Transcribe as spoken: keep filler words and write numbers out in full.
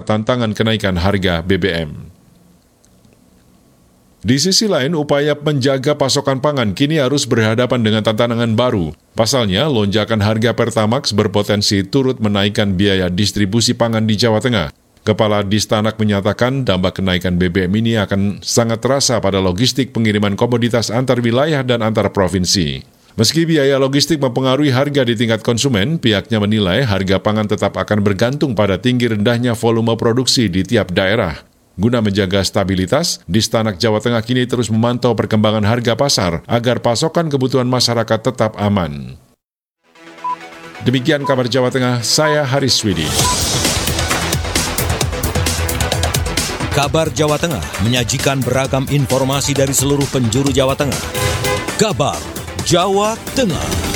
tantangan kenaikan harga B B M. Di sisi lain, upaya menjaga pasokan pangan kini harus berhadapan dengan tantangan baru. Pasalnya, lonjakan harga Pertamax berpotensi turut menaikkan biaya distribusi pangan di Jawa Tengah. Kepala Distanak menyatakan dampak kenaikan B B M ini akan sangat terasa pada logistik pengiriman komoditas antar wilayah dan antar provinsi. Meski biaya logistik mempengaruhi harga di tingkat konsumen, pihaknya menilai harga pangan tetap akan bergantung pada tinggi rendahnya volume produksi di tiap daerah. Guna menjaga stabilitas, Distanak Jawa Tengah kini terus memantau perkembangan harga pasar agar pasokan kebutuhan masyarakat tetap aman. Demikian kabar Jawa Tengah, saya Haris Widi. Kabar Jawa Tengah menyajikan beragam informasi dari seluruh penjuru Jawa Tengah. Kabar Jawa Tengah.